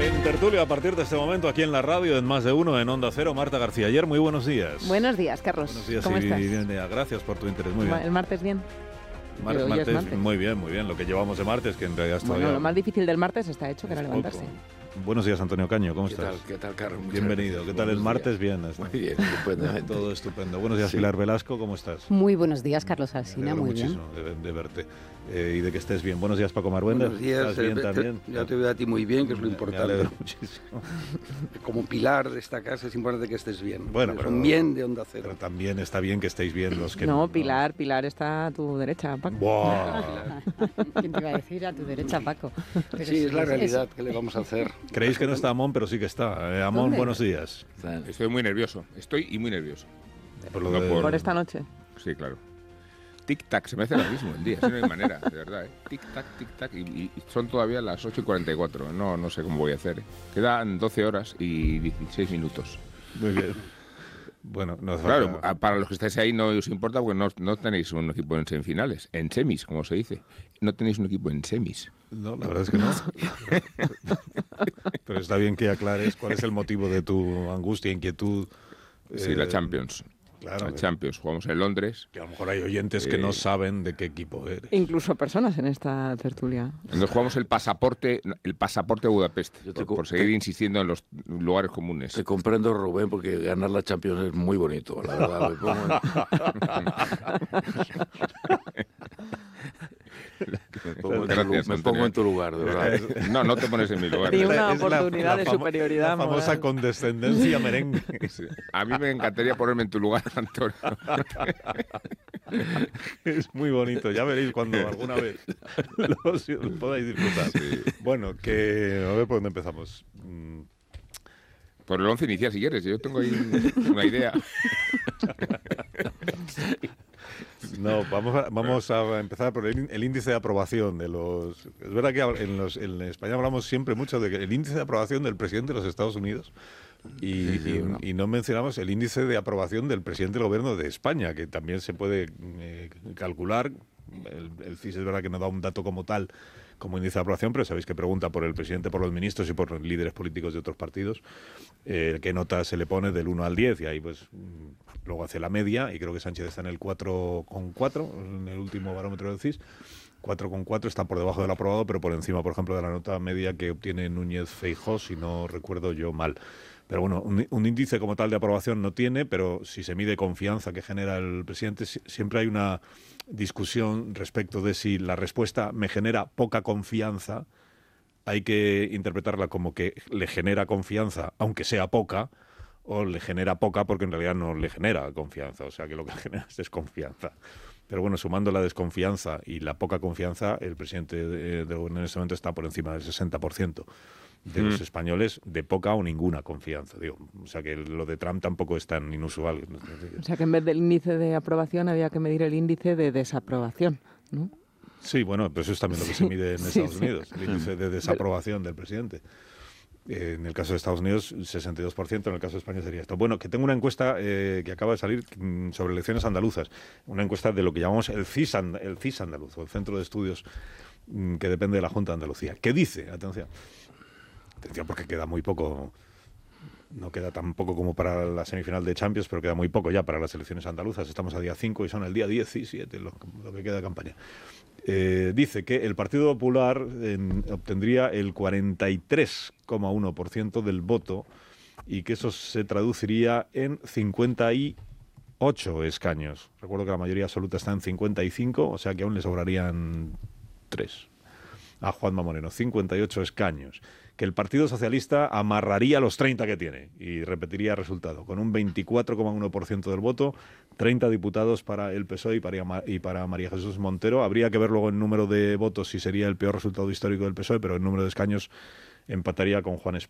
En tertulia, a partir de este momento, aquí en la radio, en Más de Uno, en Onda Cero, Marta García Ayer, muy buenos días. Buenos días, Carlos. Buenos días. ¿Cómo estás? Bien, gracias por tu interés, muy bien. ¿El martes bien? Martes, muy bien, lo que llevamos de martes, que en realidad es todavía... Bueno, lo más difícil del martes está hecho, que era levantarse. Buenos días, Antonio Caño, ¿cómo estás? ¿Qué tal, Carlos? Bienvenido. ¿Qué tal el martes? Bien. Muy bien, estupendamente. Todo estupendo. Buenos días, Pilar Velasco, ¿cómo estás? Muy buenos días, Carlos Alsina, muy bien. Muchísimo de verte y de que estés bien. Buenos días, Paco Marhuenda. Buenos días. ¿Estás bien también? Ya te veo a ti muy bien, que es lo importante. Me alegro muchísimo. Como pilar de esta casa es importante que estés bien. Bueno, pero un bien de Onda Cero. Pero también está bien que estéis bien los que... No, Pilar está a tu derecha, Paco. ¡Buah! ¿Quién te iba a decir? A tu derecha, Paco. Pero sí, es la realidad. ¿Qué le vamos a hacer? Creéis que no está Amón, pero sí que está. Amón, ¿Dónde? buenos días. Estoy muy nervioso. Estoy muy nervioso. Por lo No de- Por esta noche. Sí, claro. Tic-tac, se me hace lo mismo el día. Así no hay manera, de verdad. Tic-tac, tic-tac. Y son todavía las 8:44. No sé cómo voy a hacer. Quedan 12 horas y 16 minutos. Muy bien. Bueno, no hace Claro, falta- para los que estáis ahí no os importa porque no tenéis un equipo en semifinales. En semis, como se dice. No tenéis un equipo en semis. No, la verdad es que no. Pero está bien que aclares cuál es el motivo de tu angustia, inquietud. Sí, la Champions. Claro, La Champions. Jugamos en Londres. que a lo mejor hay oyentes que no saben de qué equipo eres. Incluso personas en esta tertulia. Entonces jugamos el pasaporte a Budapest. Yo te Por seguir insistiendo en los lugares comunes. Te comprendo, Rubén, porque ganar la Champions es muy bonito, la verdad. Gracias, Me pongo en tu lugar, de verdad. No te pones en mi lugar. Y una Es la- oportunidad la de famo- superioridad La famosa moral. condescendencia merengue. Sí. A mí me encantaría ponerme en tu lugar, Antonio. Es muy bonito. Ya veréis cuando alguna vez lo podáis disfrutar. Bueno, a ver por dónde empezamos. Por el 11 inicial, si quieres. Yo tengo ahí una idea. No, vamos a empezar por el índice de aprobación de los... Es verdad que en España hablamos siempre mucho de que el índice de aprobación del presidente de los Estados Unidos y no mencionamos el índice de aprobación del presidente del gobierno de España, que también se puede calcular. El CIS es verdad que no da un dato como tal, como índice de aprobación, pero sabéis que pregunta por el presidente, por los ministros y por líderes políticos de otros partidos, qué nota se le pone del 1 al 10, y ahí pues luego hace la media, y creo que Sánchez está en el 4,4, en el último barómetro del CIS. 4,4 está por debajo del aprobado, pero por encima, por ejemplo, de la nota media que obtiene Núñez Feijóo, si no recuerdo yo mal. Pero bueno, un índice como tal de aprobación no tiene, pero si se mide confianza que genera el presidente, siempre hay una discusión respecto de si la respuesta me genera poca confianza, hay que interpretarla como que le genera confianza, aunque sea poca, o le genera poca porque en realidad no le genera confianza, o sea que lo que genera es desconfianza. Pero bueno, sumando la desconfianza y la poca confianza, el presidente de gobierno en este momento está por encima del 60% de los españoles de poca o ninguna confianza. Digo, o sea que lo de Trump tampoco es tan inusual. O sea que en vez del índice de aprobación había que medir el índice de desaprobación, ¿no? Sí, bueno, pero eso es también lo que se mide en Estados Unidos, el índice de desaprobación del presidente. En el caso de Estados Unidos, 62%, en el caso de España sería esto. Bueno, que tengo una encuesta que acaba de salir sobre elecciones andaluzas, una encuesta de lo que llamamos el CIS andaluz, o el Centro de Estudios que depende de la Junta de Andalucía. ¿Qué dice? Atención, porque queda muy poco, no queda tan poco como para la semifinal de Champions, pero queda muy poco ya para las elecciones andaluzas. Estamos a día 5 y son el día 17 lo que queda de campaña. Dice que el Partido Popular obtendría el 43,1% del voto y que eso se traduciría en 58 escaños. Recuerdo que la mayoría absoluta está en 55, o sea que aún le sobrarían 3 a Juanma Moreno, 58 escaños. Que el Partido Socialista amarraría los 30 que tiene y repetiría resultado, con un 24,1% del voto, 30 diputados para el PSOE y para María Jesús Montero. Habría que ver luego el número de votos si sería el peor resultado histórico del PSOE, pero el número de escaños empataría con Juan Espadas.